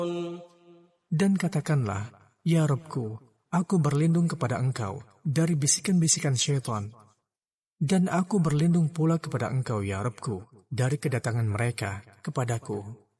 Dan katakanlah, Ya Rabbku, aku berlindung kepada Engkau dari bisikan-bisikan syaitan. Dan aku berlindung pula kepada Engkau, Ya Rabbku, dari kedatangan mereka kepadaku.